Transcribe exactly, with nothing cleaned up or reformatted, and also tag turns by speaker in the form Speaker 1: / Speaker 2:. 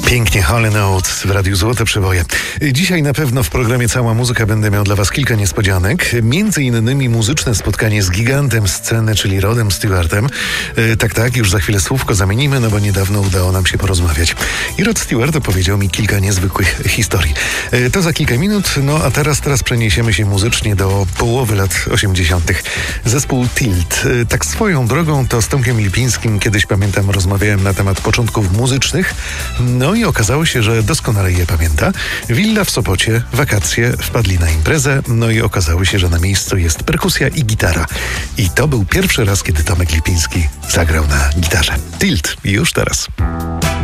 Speaker 1: Pięknie, Hall and Oates w Radiu Złote Przeboje. Dzisiaj na pewno w programie Cała Muzyka będę miał dla Was kilka niespodzianek. Między innymi muzyczne spotkanie z gigantem sceny, czyli Rodem Stewartem. E, tak, tak, już za chwilę słówko zamienimy, no bo niedawno udało nam się porozmawiać. I Rod Stewart opowiedział mi kilka niezwykłych historii. E, to za kilka minut, no a teraz, teraz przeniesiemy się muzycznie do połowy lat osiemdziesiątych. Zespół Tilt. E, tak swoją drogą to z Tomkiem Lipińskim kiedyś, pamiętam, rozmawiałem na temat początków muzycznych. No i okazało się, że doskonale je pamięta. Willa w Sopocie, wakacje, wpadli na imprezę, no i okazało się, że na miejscu jest perkusja i gitara. I to był pierwszy raz, kiedy Tomek Lipiński zagrał na gitarze. Tilt już teraz.